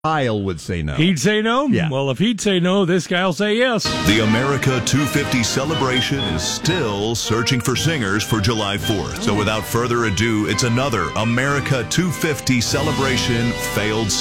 Kyle would say no. He'd say no? Yeah. Well, if he'd say no, this guy'll say yes. The America 250 celebration is still searching for singers for July 4th. So without further ado, it's another America 250 celebration failed